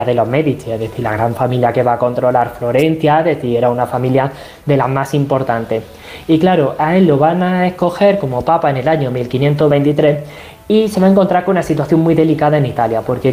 de los Medici, es decir, la gran familia que va a controlar Florencia, es decir, era una familia de las más importantes. Y claro, a él lo van a escoger como papa en el año 1523 y se va a encontrar con una situación muy delicada en Italia, porque